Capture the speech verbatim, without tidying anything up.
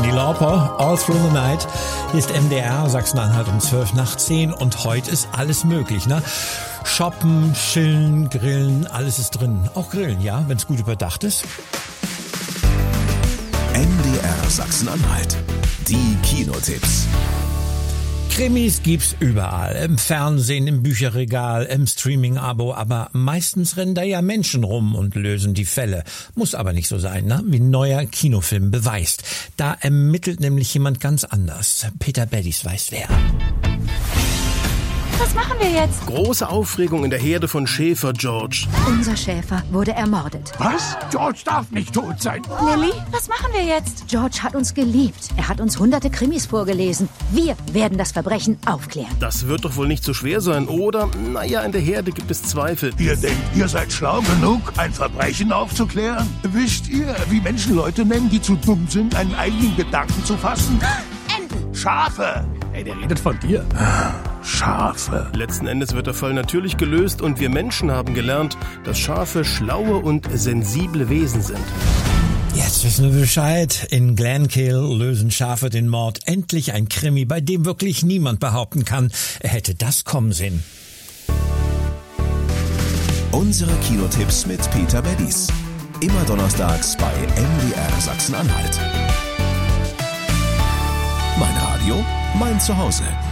Cyndi Lauper, All Through the Night. Hier ist M D R, Sachsen-Anhalt um zwölf nach zehn und heute ist alles möglich, ne? Shoppen, chillen, grillen, alles ist drin. Auch grillen, ja, wenn es gut überdacht ist. M D R Sachsen-Anhalt. Die Kinotipps. Krimis gibt's überall, im Fernsehen, im Bücherregal, im Streaming-Abo, aber meistens rennen da ja Menschen rum und lösen die Fälle. Muss aber nicht so sein, ne? Wie ein neuer Kinofilm beweist. Da ermittelt nämlich jemand ganz anders. Peter Beddies weiß wer. Was machen wir jetzt? Große Aufregung in der Herde von Schäfer George. Unser Schäfer wurde ermordet. Was? George darf nicht tot sein. Lilly, was machen wir jetzt? George hat uns geliebt. Er hat uns hunderte Krimis vorgelesen. Wir werden das Verbrechen aufklären. Das wird doch wohl nicht so schwer sein, oder? Naja, in der Herde gibt es Zweifel. Ihr denkt, ihr seid schlau genug, ein Verbrechen aufzuklären? Wisst ihr, wie Menschen Leute nennen, die zu dumm sind, einen eigenen Gedanken zu fassen? Enten. Schafe. Ey, der redet von dir. Schafe. Letzten Endes wird der Fall natürlich gelöst und wir Menschen haben gelernt, dass Schafe schlaue und sensible Wesen sind. Jetzt wissen wir Bescheid. In Glenkill lösen Schafe den Mord. Endlich ein Krimi, bei dem wirklich niemand behaupten kann, er hätte das kommen sehen. Unsere Kinotipps mit Peter Beddies. Immer donnerstags bei M D R Sachsen-Anhalt. Mein Radio, mein Zuhause.